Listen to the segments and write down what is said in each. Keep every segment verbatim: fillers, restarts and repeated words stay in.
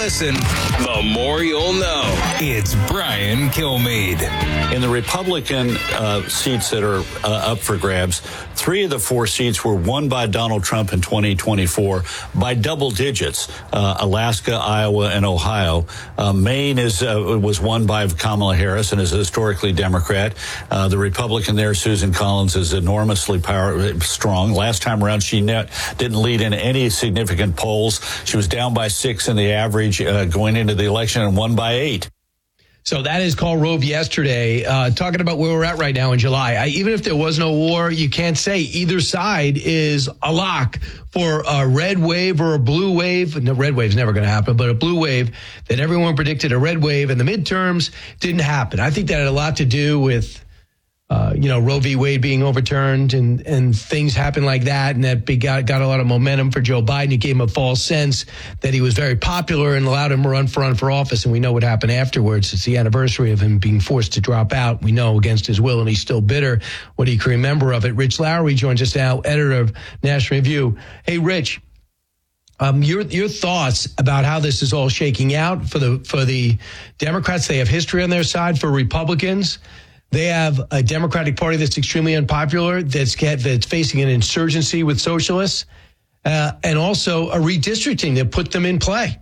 listen, the more you'll know. It's Brian Kilmeade. In the Republican uh, seats that are uh, up for grabs, three of the four seats were won by Donald Trump in twenty twenty-four by double digits. Uh, Alaska, Iowa, and Ohio. Uh, Maine is uh, was won by Kamala Harris and is historically Democrat. Uh, the Republican there, Susan Collins, is enormously power strong. Last time around, she net, didn't lead in any significant polls. She was down by six in the average uh, going into the election and won by eight. So that is Karl Rove yesterday, uh, talking about where we're at right now in July. I, even if there was no war, you can't say either side is a lock for a red wave or a blue wave. No, red wave's never going to happen, but a blue wave that everyone predicted a red wave in the midterms didn't happen. I think that had a lot to do with Uh, you know, Roe v. Wade being overturned and, and things happen like that. And that big got, got a lot of momentum for Joe Biden. It gave him a false sense that he was very popular and allowed him to run for, run for office. And we know what happened afterwards. It's the anniversary of him being forced to drop out. We know against his will, and he's still bitter what he can remember of it. Rich Lowry joins us now, editor of National Review. Hey, Rich, um, your your thoughts about how this is all shaking out for the for the Democrats. They have history on their side. For Republicans, they have a Democratic Party that's extremely unpopular, that's get, that's facing an insurgency with socialists, uh, and also a redistricting that put them in play.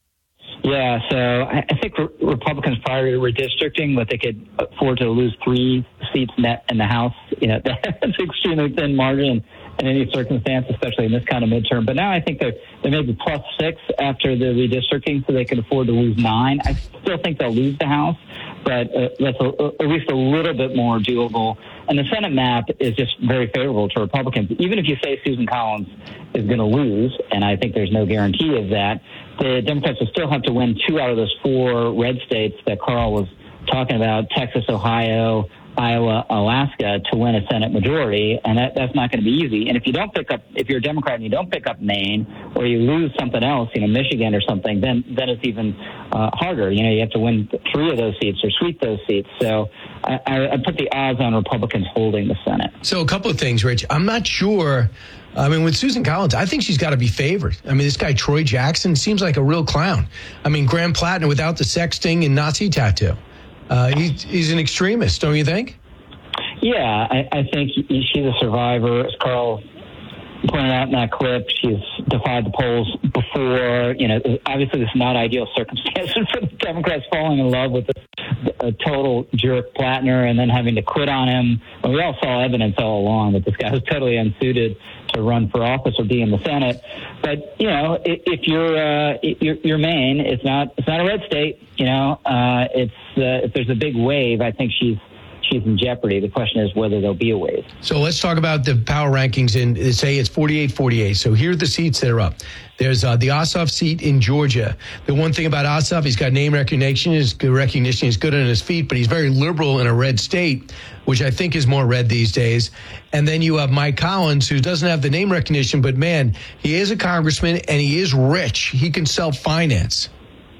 Yeah, so I, I think re- Republicans prior to redistricting, but they could afford to lose three seats net in the House. You know, that's extremely thin margin in any circumstance, especially in this kind of midterm. But now I think they're, they may be plus six after the redistricting, so they can afford to lose nine. I still think they'll lose the House, but uh, that's a, at least a little bit more doable. And the Senate map is just very favorable to Republicans. Even if you say Susan Collins is going to lose, and I think there's no guarantee of that, the Democrats will still have to win two out of those four red states that Karl was talking about, Texas, Ohio, Iowa, Alaska, to win a Senate majority, and that, that's not going to be easy. And if you don't pick up, if you're a Democrat and you don't pick up Maine, or you lose something else, you know, Michigan or something, then then it's even uh, harder. You know, you have to win three of those seats or sweep those seats. So I, I, I put the odds on Republicans holding the Senate. So a couple of things, Rich. I'm not sure. I mean, with Susan Collins, I think she's got to be favored. I mean, this guy, Troy Jackson, seems like a real clown. I mean, Graham Plattner without the sexting and Nazi tattoo. Uh, he, he's an extremist, don't you think? Yeah, I, I think she's a survivor. As Karl pointed out in that clip, she's defied the polls before. You know, obviously this is not ideal circumstances for the Democrats falling in love with a, a total jerk Plattner and then having to quit on him. And we all saw evidence all along that this guy was totally unsuited to run for office or be in the Senate. But, you know, if, if you're, uh, you're, you're Maine, it's not, it's not a red state. You know, uh, it's, uh, if there's a big wave, I think she's, she's in jeopardy. The question is whether there'll be a wave. So let's talk about the power rankings and say it's forty-eight forty-eight. So here are the seats that are up. There's uh, the Ossoff seat in Georgia. The one thing about Ossoff, he's got name recognition, his good recognition, he's good on his feet, but he's very liberal in a red state, which I think is more red these days. And then you have Mike Collins, who doesn't have the name recognition, but man, he is a congressman and he is rich. He can self-finance.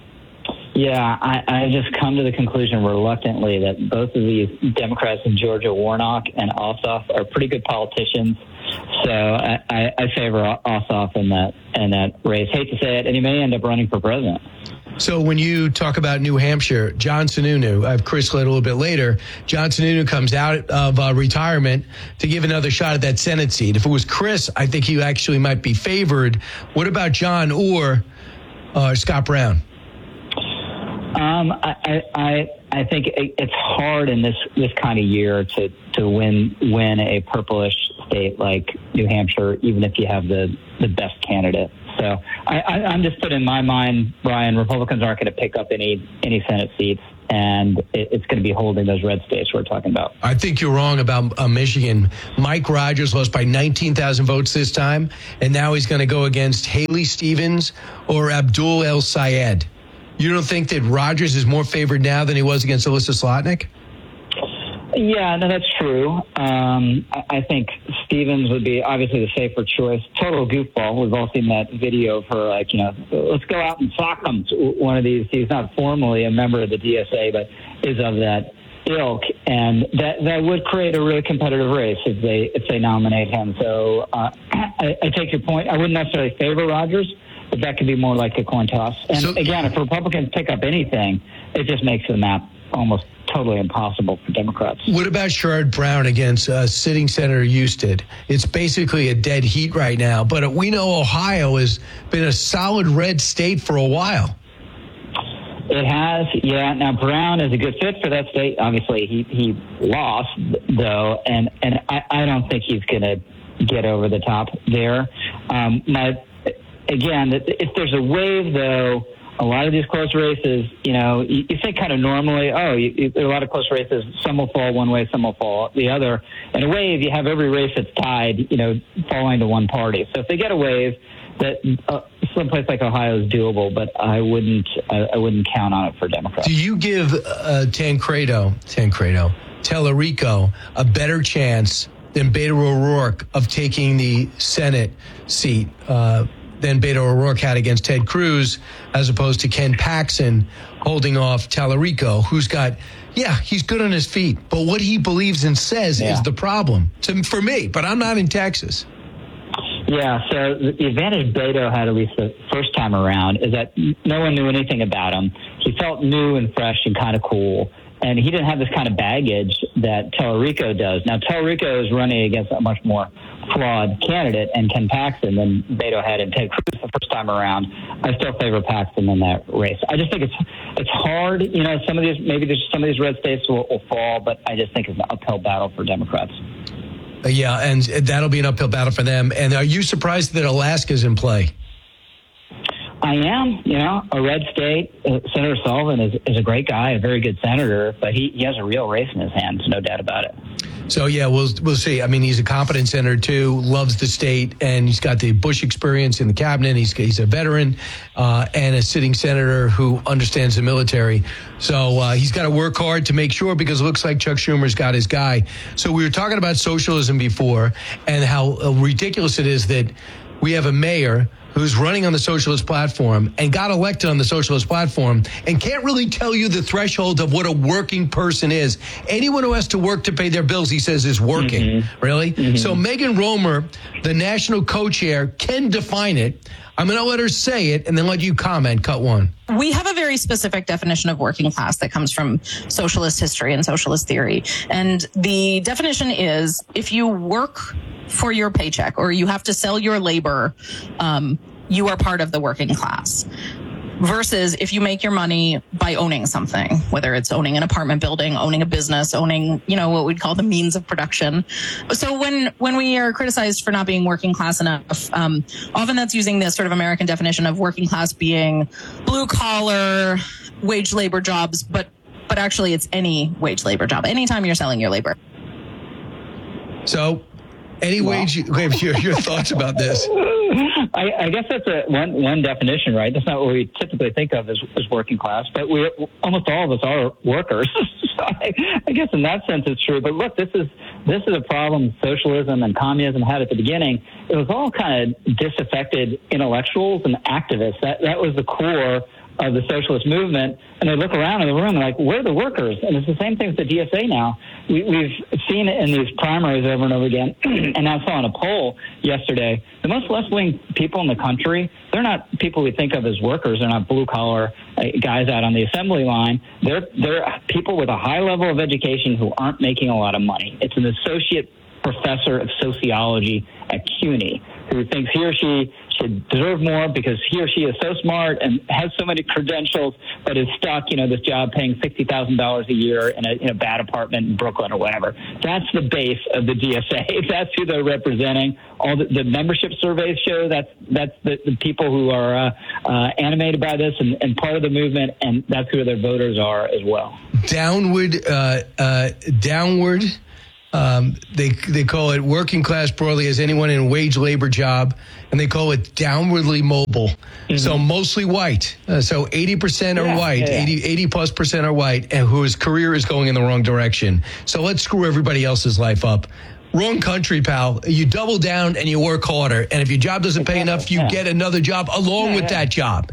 Yeah, I, I just come to the conclusion reluctantly that both of these Democrats in Georgia, Warnock and Ossoff, are pretty good politicians. So I, I, I favor Ossoff in that in that race. Hate to say it, and he may end up running for president. So when you talk about New Hampshire, John Sununu, I have Chris Litt a little bit later. John Sununu comes out of uh, retirement to give another shot at that Senate seat. If it was Chris, I think he actually might be favored. What about John or uh, Scott Brown? Um, I, I I think it's hard in this, this kind of year to, to win win a purplish state like New Hampshire, even if you have the, the best candidate. So I, I, I'm just putting in my mind, Brian, Republicans aren't going to pick up any any Senate seats, and it, it's going to be holding those red states we're talking about. I think you're wrong about uh, Michigan. Mike Rogers lost by nineteen thousand votes this time, and now he's going to go against Haley Stevens or Abdul El Sayed. You don't think that Rogers is more favored now than he was against Alyssa Slotnick? Yeah, no, that's true. Um, I, I think Stevens would be obviously the safer choice. Total goofball. We've all seen that video of her, like, you know, let's go out and sock him. One of these. He's not formally a member of the D S A, but is of that ilk, and that that would create a really competitive race if they if they nominate him. So uh, I, I take your point. I wouldn't necessarily favor Rogers, but that could be more like a coin toss. And So- again, if Republicans pick up anything, it just makes the map almost totally impossible for Democrats. What about Sherrod Brown against uh, sitting Senator Husted? It's basically a dead heat right now, but we know Ohio has been a solid red state for a while. It has, yeah. Now, Brown is a good fit for that state. Obviously, he, he lost, though, and, and I, I don't think he's going to get over the top there. Um, my, again, if there's a wave, though, a lot of these close races, you know, you, you think kind of normally, oh, you, you, there are a lot of close races. Some will fall one way, some will fall the other. In a wave, you have every race that's tied, you know, falling to one party. So if they get a wave, that uh, someplace like Ohio is doable, but I wouldn't, I, I wouldn't count on it for Democrats. Do you give uh, Tancredo, Tancredo, Tellerico a better chance than Beto O'Rourke of taking the Senate seat uh, than Beto O'Rourke had against Ted Cruz, as opposed to Ken Paxton holding off Tellerico, who's got, yeah, he's good on his feet, but what he believes and says yeah. is the problem to, for me, but I'm not in Texas. Yeah, so the advantage Beto had, at least the first time around, is that no one knew anything about him. He felt new and fresh and kind of cool, and he didn't have this kind of baggage that Tellerico does. Now, Tellerico is running against a much more flawed candidate and Ken Paxton than Beto had in Ted Cruz the first time around. I still favor Paxton in that race. I just think it's it's hard. You know, some of these, maybe there's some of these red states will, will fall, but I just think it's an uphill battle for Democrats. Uh, yeah, and that'll be an uphill battle for them. And are you surprised that Alaska's in play? I am. You know, a red state. Uh, Senator Sullivan is, is a great guy, a very good senator, but he, he has a real race in his hands, no doubt about it. So, yeah, we'll we'll see. I mean, he's a competent senator, too, loves the state, and he's got the Bush experience in the cabinet. He's he's a veteran uh, and a sitting senator who understands the military. So uh, he's got to work hard to make sure, because it looks like Chuck Schumer's got his guy. So we were talking about socialism before and how uh, ridiculous it is that we have a mayor who's running on the socialist platform and got elected on the socialist platform and can't really tell you the threshold of what a working person is. Anyone who has to work to pay their bills, he says, is working. Mm-hmm. Really? Mm-hmm. So Megan Romer, the national co-chair, can define it. I'm going to let her say it and then let you comment. Cut one. We have a very specific definition of working class that comes from socialist history and socialist theory. And the definition is, if you work for your paycheck or you have to sell your labor, um, you are part of the working class. Versus if you make your money by owning something, whether it's owning an apartment building, owning a business, owning, you know, what we'd call the means of production. So when, when we are criticized for not being working class enough, um, often that's using this sort of American definition of working class being blue collar, wage labor jobs, but, but actually it's any wage labor job, anytime you're selling your labor. So any well, wage, your, your thoughts about this? I, I guess that's a one one definition, right? That's not what we typically think of as, as working class, but we almost all of us are workers. So I, I guess in that sense it's true. But look, this is this is a problem socialism and communism had at the beginning. It was all kind of disaffected intellectuals and activists. That that was the core of the socialist movement, and they look around in the room and like, where are the workers? And it's the same thing with the D S A now. We, we've seen it in these primaries over and over again, and I saw in a poll yesterday, the most left-wing people in the country, they're not people we think of as workers. They're not blue-collar uh, guys out on the assembly line. They're, they're people with a high level of education who aren't making a lot of money. It's an associate professor of sociology at CUNY who thinks he or she should deserve more because he or she is so smart and has so many credentials, but is stuck, you know, this job paying sixty thousand dollars a year in a, in a bad apartment in Brooklyn or whatever. That's the base of the D S A. That's who they're representing. All the, the membership surveys show that's that's the, the people who are uh, uh, animated by this and, and part of the movement, and that's who their voters are as well. Downward, uh, uh, downward. Um, they they call it working class broadly as anyone in a wage labor job, and they call it downwardly mobile. Mm-hmm. So mostly white. Uh, so eighty percent are yeah, white, yeah, yeah. eighty, eighty plus percent are white, and whose career is going in the wrong direction. So let's screw everybody else's life up. Wrong country, pal. You double down and you work harder. And if your job doesn't pay enough, you yeah. get another job along yeah, with yeah. that job.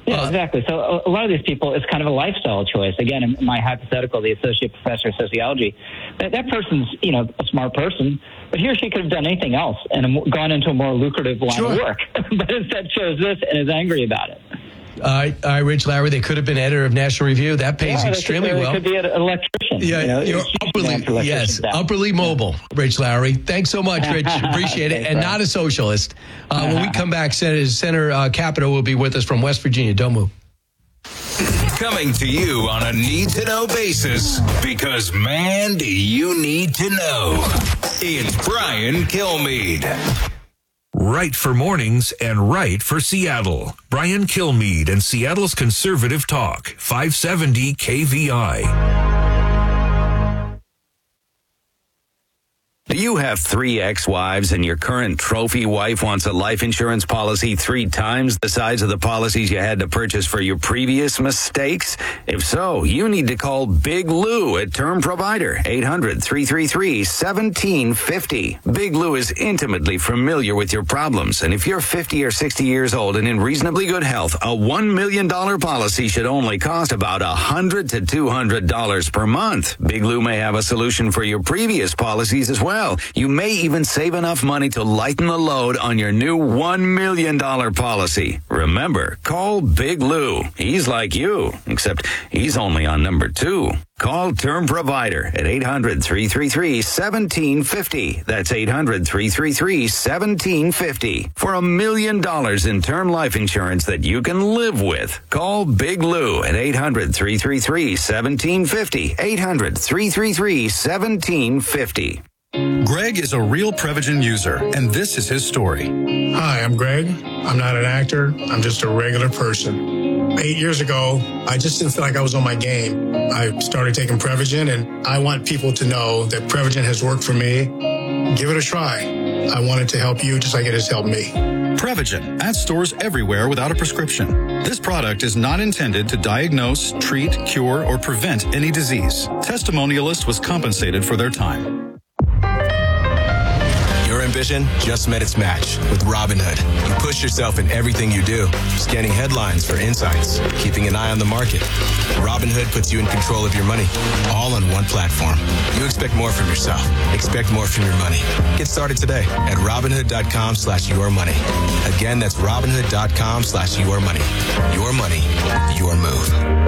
Yeah, Uh, exactly. So a, a lot of these people, it's kind of a lifestyle choice. Again, in my hypothetical, the associate professor of sociology, that, that person's, you know, a smart person, but he or she could have done anything else and a, gone into a more lucrative line Sure. of work, but instead chose this and is angry about it. All right, all right, Rich Lowry, they could have been editor of National Review. That pays Yeah, extremely they could, well. They could be an electrician. Yeah, you know, you're huge demand for upperly, yes, electricians now. upperly mobile, Rich Lowry. Thanks so much, Rich. Appreciate it. Thanks, And Brian. not a socialist. Uh, when we come back, Senator, Senator uh, Capito will be with us from West Virginia. Don't move. Coming to you on a need-to-know basis, because, man, do you need to know. It's Brian Kilmeade. Right for mornings and right for Seattle. Brian Kilmeade and Seattle's Conservative Talk, five seventy K V I. Do you have three ex-wives and your current trophy wife wants a life insurance policy three times the size of the policies you had to purchase for your previous mistakes? If so, you need to call Big Lou at Term Provider, eight hundred, three three three, one seven five zero. Big Lou is intimately familiar with your problems, and if you're fifty or sixty years old and in reasonably good health, a one million dollars policy should only cost about one hundred to two hundred dollars per month. Big Lou may have a solution for your previous policies as well. You may even save enough money to lighten the load on your new one million dollars policy. Remember, call Big Lou. He's like you, except he's only on number two. Call Term Provider at eight hundred, three three three, one seven five zero. That's eight hundred, three three three, one seven five zero. For a million dollars in term life insurance that you can live with. Call Big Lou at eight hundred, three three three, one seven five zero. eight hundred, three three three, one seven five zero. Greg is a real Prevagen user, and this is his story. Hi, I'm Greg. I'm not an actor. I'm just a regular person. Eight years ago, I just didn't feel like I was on my game. I started taking Prevagen, and I want people to know that Prevagen has worked for me. Give it a try. I want it to help you just like it has helped me. Prevagen, at stores everywhere without a prescription. This product is not intended to diagnose, treat, cure, or prevent any disease. Testimonialist was compensated for their time. Your ambition just met its match with Robinhood. You push yourself in everything you do, scanning headlines for insights, keeping an eye on the market. Robinhood puts you in control of your money, all on one platform. You expect more from yourself. Expect more from your money. Get started today at Robinhood.com slash your money. Again, that's Robinhood.com slash your money. Your money, your move.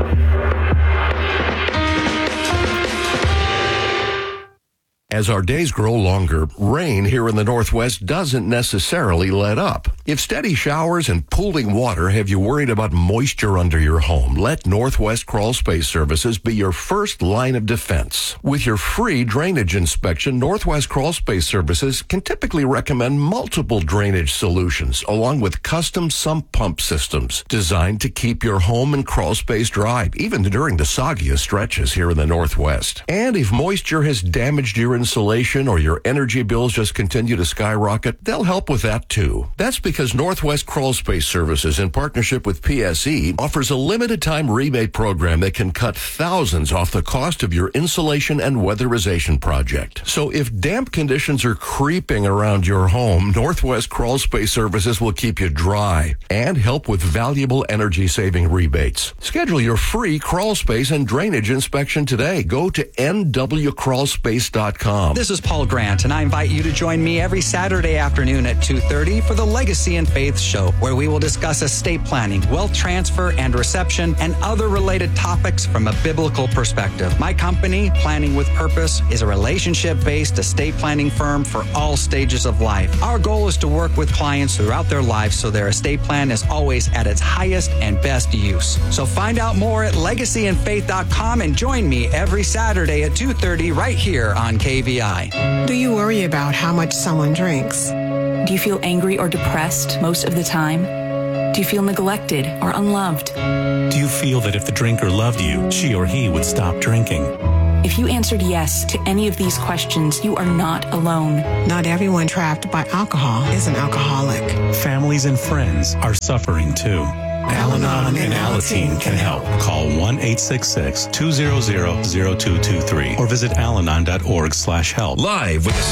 As our days grow longer, rain here in the Northwest doesn't necessarily let up. If steady showers and pooling water have you worried about moisture under your home, let Northwest Crawl Space Services be your first line of defense. With your free drainage inspection, Northwest Crawl Space Services can typically recommend multiple drainage solutions, along with custom sump pump systems designed to keep your home and crawl space dry, even during the soggiest stretches here in the Northwest. And if moisture has damaged your insulation or your energy bills just continue to skyrocket, they'll help with that too. That's because Northwest Crawl Space Services, in partnership with P S E, offers a limited time rebate program that can cut thousands off the cost of your insulation and weatherization project. So if damp conditions are creeping around your home, Northwest Crawl Space Services will keep you dry and help with valuable energy saving rebates. Schedule your free crawl space and drainage inspection today. Go to N W crawl space dot com. This is Paul Grant, and I invite you to join me every Saturday afternoon at two thirty for the Legacy and Faith Show, where we will discuss estate planning, wealth transfer and reception, and other related topics from a biblical perspective. My company, Planning with Purpose, is a relationship-based estate planning firm for all stages of life. Our goal is to work with clients throughout their lives so their estate plan is always at its highest and best use. So find out more at legacy and faith dot com and join me every Saturday at two thirty right here on K V I. Do you worry about how much someone drinks? Do you feel angry or depressed most of the time? Do you feel neglected or unloved? Do you feel that if the drinker loved you, she or he would stop drinking? If you answered yes to any of these questions, you are not alone. Not everyone trapped by alcohol is an alcoholic. Families and friends are suffering too. Al-Anon and Alateen can help. Call one eight six six, two zero zero, zero two two three or visit alanon dot org slash help. Live with